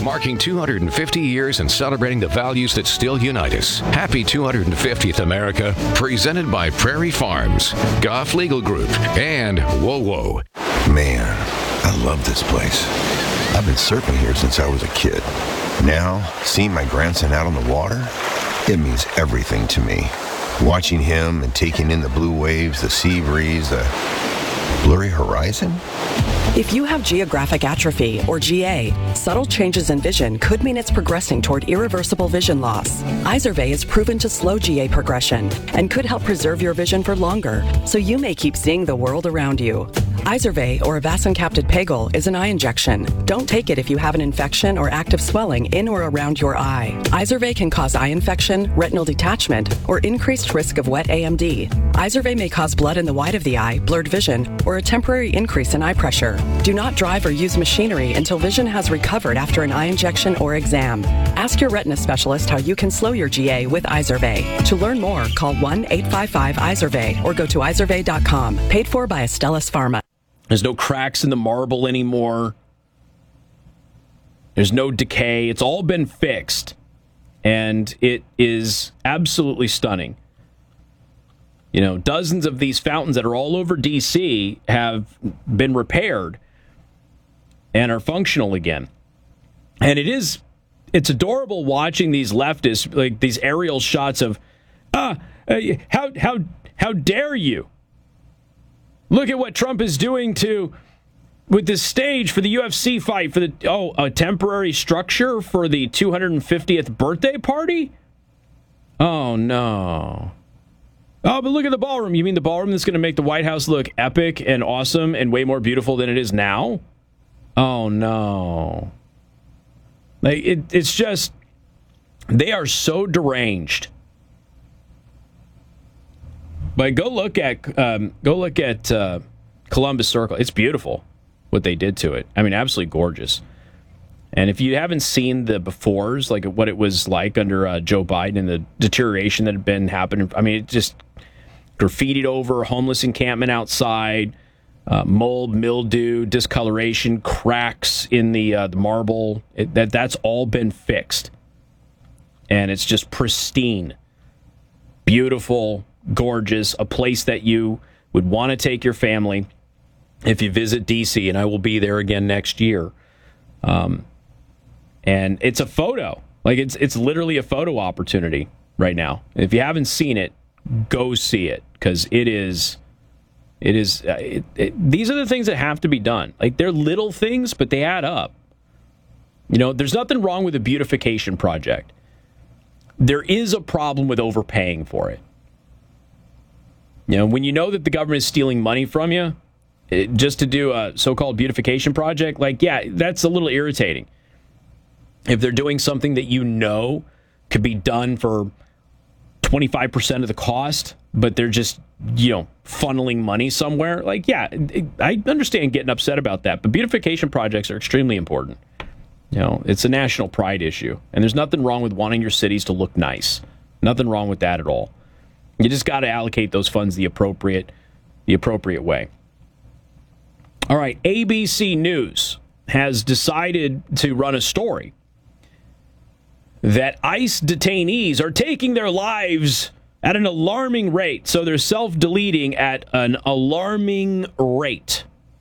marking 250 years and celebrating the values that still unite us. Happy 250th America, presented by Prairie Farms, Goff Legal Group, and WoWo. Man, I love this place. I've been surfing here since I was a kid. Now, seeing my grandson out on the water, it means everything to me. Watching him and taking in the blue waves, the sea breeze, the blurry horizon. If you have geographic atrophy, or GA, subtle changes in vision could mean it's progressing toward irreversible vision loss. Izervay is proven to slow GA progression and could help preserve your vision for longer, so you may keep seeing the world around you. Izervay, or avacincaptad pegol, is an eye injection. Don't take it if you have an infection or active swelling in or around your eye. Izervay can cause eye infection, retinal detachment, or increased risk of wet AMD. Izervay may cause blood in the white of the eye, blurred vision, or a temporary increase in eye pressure. Do not drive or use machinery until vision has recovered after an eye injection or exam. Ask your retina specialist how you can slow your GA with Izervay. To learn more, call 1-855-IZERVAY or go to izervay.com. Paid for by Astellas Pharma. There's no cracks in the marble anymore. There's no decay. It's all been fixed. And it is absolutely stunning. You know, dozens of these fountains that are all over D.C. have been repaired and are functional again. And it's adorable watching these leftists, like these aerial shots of, how dare you? Look at what Trump is doing with this stage for the UFC fight, for a temporary structure for the 250th birthday party? Oh, no. Oh, but look at the ballroom. You mean the ballroom that's going to make the White House look epic and awesome and way more beautiful than it is now? Oh, no. Like it's just, they are so deranged. But go look at Columbus Circle. It's beautiful what they did to it. I mean, absolutely gorgeous. And if you haven't seen the befores, like what it was like under Joe Biden and the deterioration that had been happening, I mean, it just graffitied over, homeless encampment outside, mold, mildew, discoloration, cracks in the marble. That's all been fixed. And it's just pristine, beautiful, gorgeous, a place that you would want to take your family if you visit D.C., and I will be there again next year. And it's a photo. Like, it's literally a photo opportunity right now. If you haven't seen it, go see it, because these are the things that have to be done. Like, they're little things, but they add up. You know, there's nothing wrong with a beautification project. There is a problem with overpaying for it. You know, when you know that the government is stealing money from you just to do a so-called beautification project, like, yeah, that's a little irritating. If they're doing something that you know could be done for 25% of the cost, but they're just, funneling money somewhere, like, yeah, I understand getting upset about that, but beautification projects are extremely important. You know, it's a national pride issue, and there's nothing wrong with wanting your cities to look nice. Nothing wrong with that at all. You just got to allocate those funds the appropriate way. All right, ABC News has decided to run a story that ICE detainees are taking their lives at an alarming rate. So they're self-deleting at an alarming rate.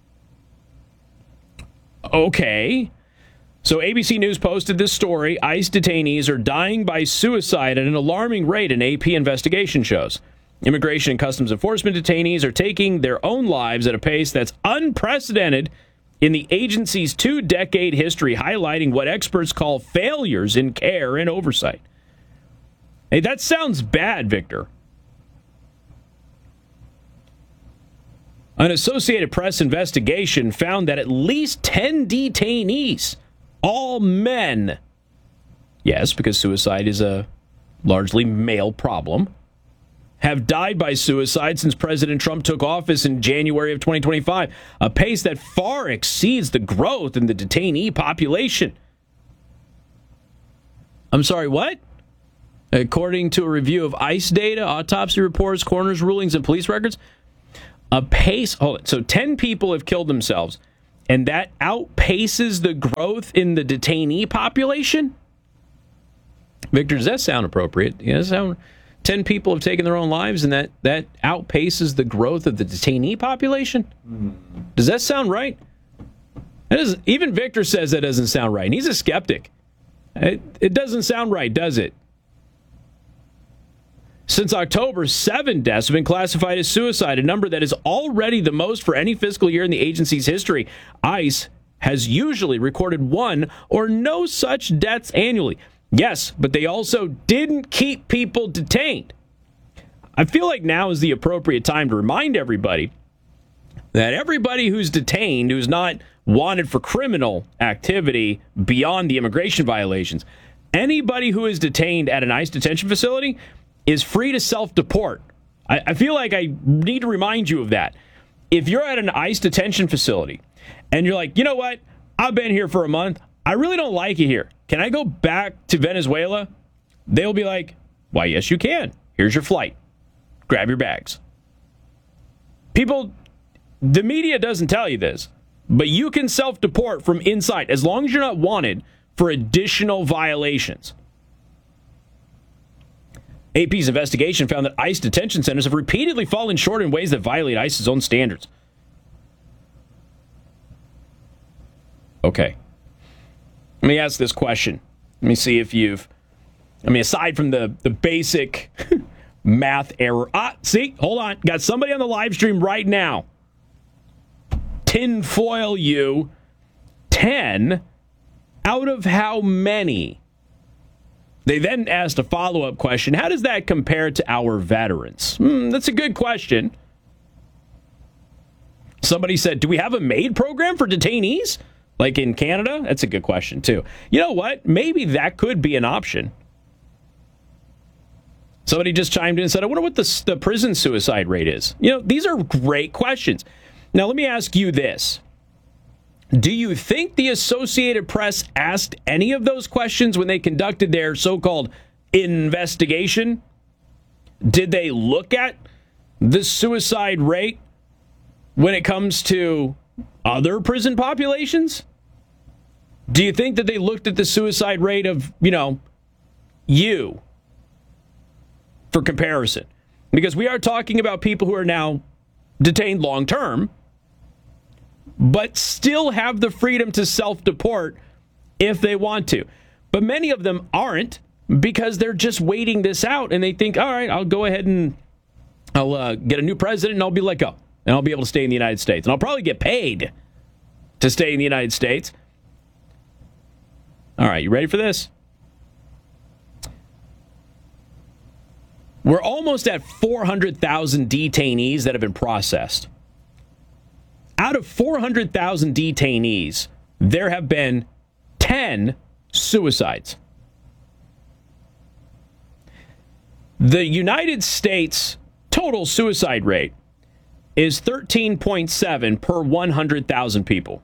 Okay. So ABC News posted this story. ICE detainees are dying by suicide at an alarming rate, an AP investigation shows. Immigration and Customs Enforcement detainees are taking their own lives at a pace that's unprecedented in the agency's 2-decade history, highlighting what experts call failures in care and oversight. Hey, that sounds bad, Victor. An Associated Press investigation found that at least 10 detainees, all men, yes, because suicide is a largely male problem, have died by suicide since President Trump took office in January of 2025, a pace that far exceeds the growth in the detainee population. I'm sorry, what? According to a review of ICE data, autopsy reports, coroner's rulings, and police records, so 10 people have killed themselves and that outpaces the growth in the detainee population? Victor, does that sound appropriate? Yeah, does that sound 10 people have taken their own lives, and that outpaces the growth of the detainee population? Does that sound right? Even Victor says that doesn't sound right, and he's a skeptic. It doesn't sound right, does it? Since October, 7 deaths have been classified as suicide, a number that is already the most for any fiscal year in the agency's history. ICE has usually recorded 1 or no such deaths annually. Yes, but they also didn't keep people detained. I feel like now is the appropriate time to remind everybody that everybody who's detained, who's not wanted for criminal activity beyond the immigration violations, anybody who is detained at an ICE detention facility is free to self-deport. I feel like I need to remind you of that. If you're at an ICE detention facility and you're like, you know what, I've been here for a month, I really don't like it here. Can I go back to Venezuela? They'll be like, why, yes, you can. Here's your flight. Grab your bags. People, the media doesn't tell you this, but you can self-deport from inside as long as you're not wanted for additional violations. AP's investigation found that ICE detention centers have repeatedly fallen short in ways that violate ICE's own standards. Okay. Let me ask this question. Let me see if aside from the basic math error. See, hold on. Got somebody on the live stream right now. Tinfoil you. 10 out of how many? They then asked a follow-up question. How does that compare to our veterans? That's a good question. Somebody said, do we have a MAID program for detainees? Like in Canada? That's a good question, too. You know what? Maybe that could be an option. Somebody just chimed in and said, I wonder what the prison suicide rate is. You know, these are great questions. Now, let me ask you this. Do you think the Associated Press asked any of those questions when they conducted their so-called investigation? Did they look at the suicide rate when it comes to other prison populations? Do you think that they looked at the suicide rate of, you for comparison? Because we are talking about people who are now detained long term, but still have the freedom to self-deport if they want to. But many of them aren't, because they're just waiting this out, and they think, all right, I'll go ahead and I'll get a new president and I'll be let go. And I'll be able to stay in the United States. And I'll probably get paid to stay in the United States. All right, you ready for this? We're almost at 400,000 detainees that have been processed. Out of 400,000 detainees, there have been 10 suicides. The United States total suicide rate is 13.7 per 100,000 people.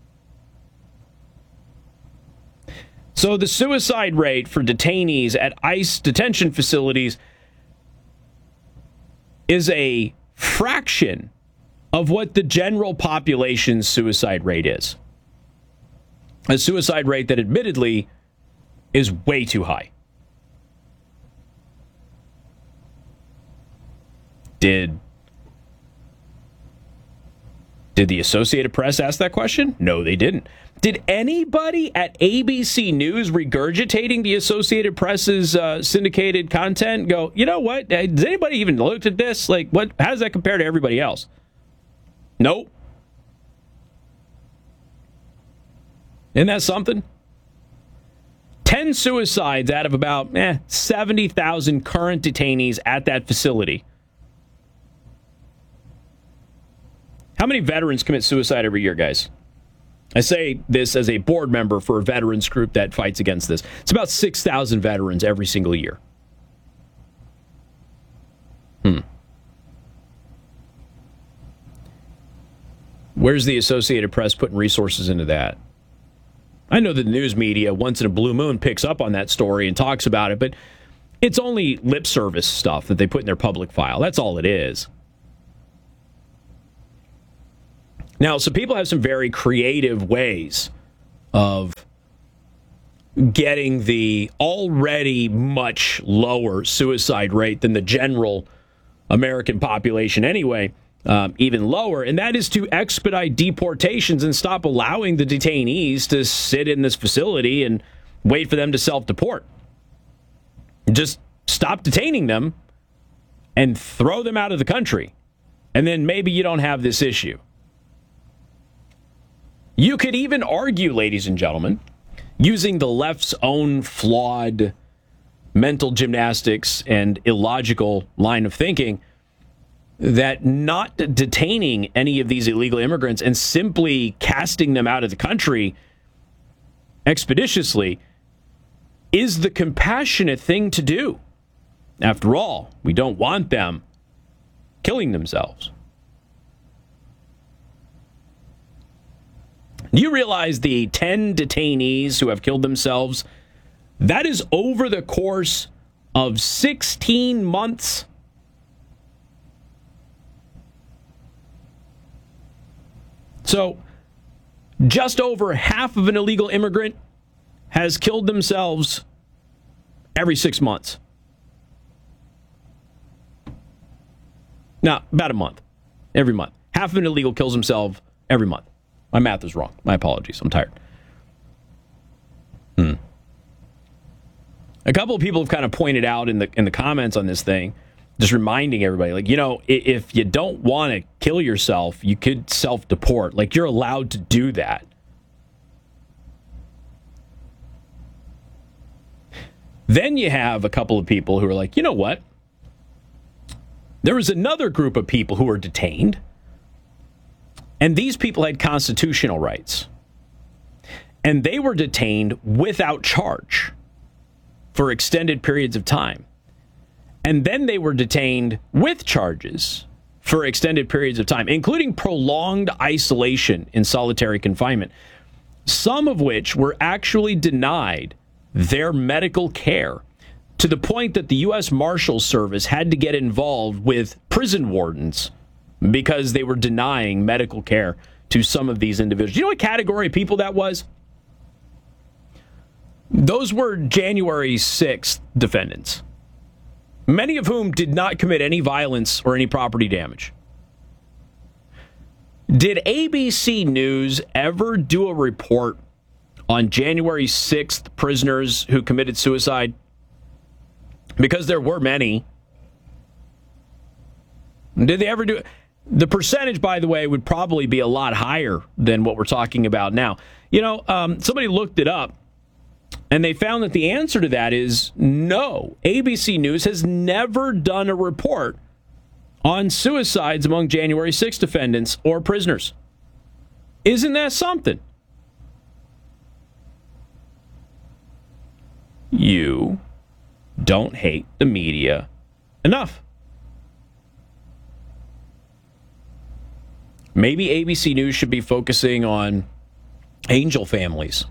So the suicide rate for detainees at ICE detention facilities is a fraction of what the general population's suicide rate is. A suicide rate that admittedly is way too high. Did the Associated Press ask that question? No, they didn't. Did anybody at ABC News regurgitating the Associated Press's syndicated content go, you know what? Has anybody even looked at this? Like, how does that compare to everybody else? Nope. Isn't that something? 10 suicides out of about 70,000 current detainees at that facility. How many veterans commit suicide every year, guys? I say this as a board member for a veterans group that fights against this. It's about 6,000 veterans every single year. Where's the Associated Press putting resources into that? I know the news media, once in a blue moon, picks up on that story and talks about it, but it's only lip service stuff that they put in their public file. That's all it is. Now, some people have some very creative ways of getting the already much lower suicide rate than the general American population anyway, even lower, and that is to expedite deportations and stop allowing the detainees to sit in this facility and wait for them to self-deport. Just stop detaining them and throw them out of the country, and then maybe you don't have this issue. You could even argue, ladies and gentlemen, using the left's own flawed mental gymnastics and illogical line of thinking, that not detaining any of these illegal immigrants and simply casting them out of the country expeditiously is the compassionate thing to do. After all, we don't want them killing themselves. Do you realize the 10 detainees who have killed themselves, that is over the course of 16 months? So, just over half of an illegal immigrant has killed themselves every 6 months. No, about a month. Every month. Half of an illegal kills himself every month. My math is wrong. My apologies. I'm tired. A couple of people have kind of pointed out in the comments on this thing, just reminding everybody, like, you know, if you don't want to kill yourself, you could self-deport. Like, you're allowed to do that. Then you have a couple of people who are like, you know what? There was another group of people who were detained, and these people had constitutional rights. And they were detained without charge for extended periods of time. And then they were detained with charges for extended periods of time, including prolonged isolation in solitary confinement, some of which were actually denied their medical care to the point that the U.S. Marshals Service had to get involved with prison wardens because they were denying medical care to some of these individuals. You know what category of people that was? Those were January 6th defendants, many of whom did not commit any violence or any property damage. Did ABC News ever do a report on January 6th prisoners who committed suicide? Because there were many. Did they ever do it? The percentage, by the way, would probably be a lot higher than what we're talking about now. You know, somebody looked it up, and they found that the answer to that is no. ABC News has never done a report on suicides among January 6th defendants or prisoners. Isn't that something? You don't hate the media enough. Maybe ABC News should be focusing on angel families.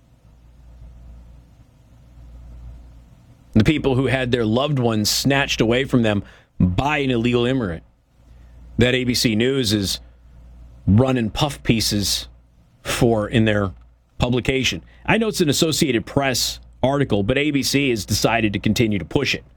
The people who had their loved ones snatched away from them by an illegal immigrant. That ABC News is running puff pieces for in their publication. I know it's an Associated Press article, but ABC has decided to continue to push it.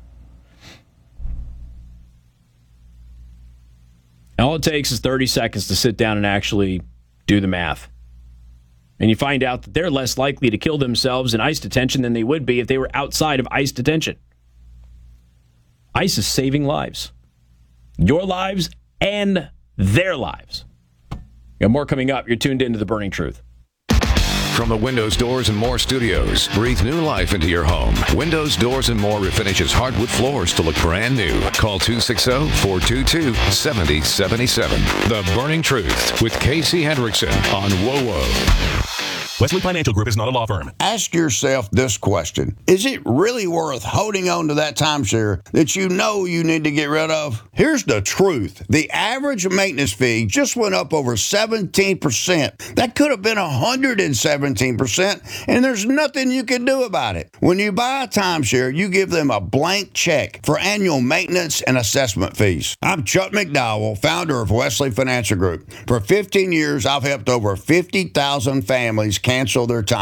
All it takes is 30 seconds to sit down and actually do the math. And you find out that they're less likely to kill themselves in ICE detention than they would be if they were outside of ICE detention. ICE is saving lives. Your lives and their lives. Got more coming up. You're tuned into The Burning Truth. From the Windows, Doors, and More studios, breathe new life into your home. Windows, Doors, and More refinishes hardwood floors to look brand new. Call 260-422-7077. The Burning Truth with Casey Hendrickson on WOWO. Wesley Financial Group is not a law firm. Ask yourself this question. Is it really worth holding on to that timeshare that you know you need to get rid of? Here's the truth. The average maintenance fee just went up over 17%. That could have been 117%, and there's nothing you can do about it. When you buy a timeshare, you give them a blank check for annual maintenance and assessment fees. I'm Chuck McDowell, founder of Wesley Financial Group. For 15 years, I've helped over 50,000 families cancel their time.